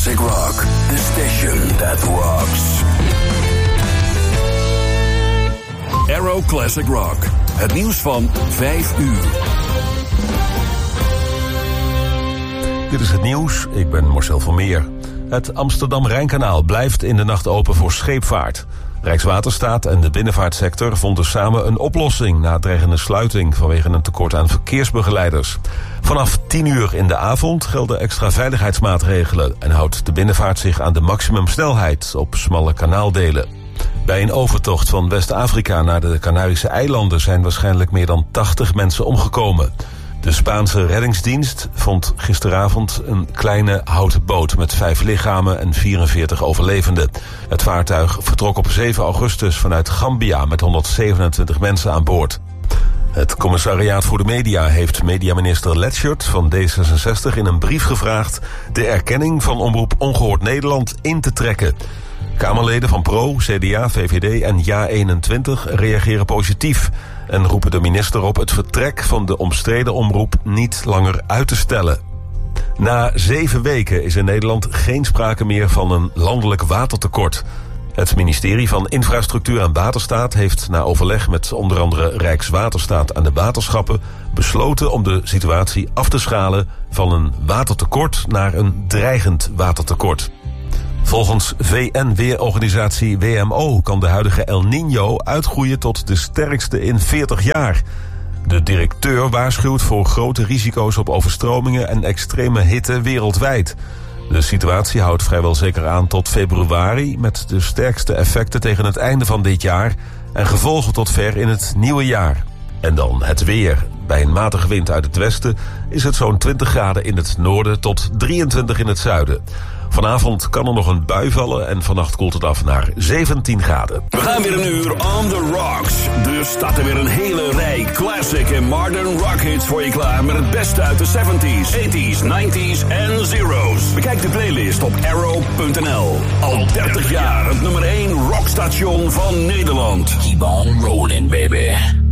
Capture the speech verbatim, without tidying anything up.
Classic Rock, the station that rocks. Aero Classic Rock, het nieuws van vijf uur. Dit is het nieuws, ik ben Marcel van Meer. Het Amsterdam-Rijnkanaal blijft in de nacht open voor scheepvaart. Rijkswaterstaat en de binnenvaartsector vonden samen een oplossing na dreigende sluiting vanwege een tekort aan verkeersbegeleiders. Vanaf tien uur in de avond gelden extra veiligheidsmaatregelen en houdt de binnenvaart zich aan de maximumsnelheid op smalle kanaaldelen. Bij een overtocht van West-Afrika naar de Canarische eilanden zijn waarschijnlijk meer dan tachtig mensen omgekomen. De Spaanse reddingsdienst vond gisteravond een kleine houten boot met vijf lichamen en vierenveertig overlevenden. Het vaartuig vertrok op zeven augustus vanuit Gambia met honderdzevenentwintig mensen aan boord. Het commissariaat voor de media heeft mediaminister Letschert van D zesenzestig in een brief gevraagd de erkenning van Omroep Ongehoord Nederland in te trekken. Kamerleden van Pro, C D A, V V D en Ja eenentwintig reageren positief en roepen de minister op het vertrek van de omstreden omroep niet langer uit te stellen. Na zeven weken is in Nederland geen sprake meer van een landelijk watertekort. Het ministerie van Infrastructuur en Waterstaat heeft na overleg met onder andere Rijkswaterstaat en de waterschappen besloten om de situatie af te schalen van een watertekort naar een dreigend watertekort. Volgens V N-weerorganisatie W M O kan de huidige El Niño uitgroeien tot de sterkste in veertig jaar. De directeur waarschuwt voor grote risico's op overstromingen en extreme hitte wereldwijd. De situatie houdt vrijwel zeker aan tot februari met de sterkste effecten tegen het einde van dit jaar en gevolgen tot ver in het nieuwe jaar. En dan het weer. Bij een matige wind uit het westen is het zo'n twintig graden in het noorden tot drieëntwintig in het zuiden. Vanavond kan er nog een bui vallen en vannacht koelt het af naar zeventien graden. We gaan weer een uur on the rocks. Dus staat er weer een hele rij classic en modern rock hits voor je klaar met het beste uit de zeventies, tachtiger, negentiger en zero's. Bekijk de playlist op arrow punt n l. Al dertig jaar het nummer één rockstation van Nederland. Keep on rolling, baby.